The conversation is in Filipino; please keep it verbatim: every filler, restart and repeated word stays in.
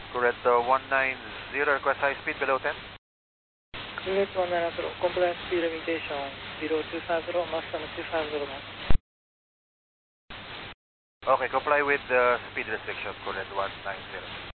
Correct uh, one nine zero, request high speed below ten. Correct one nine zero, compliance speed limitation zero two five zero, maximum two five zero knots. Okay, comply with the speed restriction, correct one nine zero.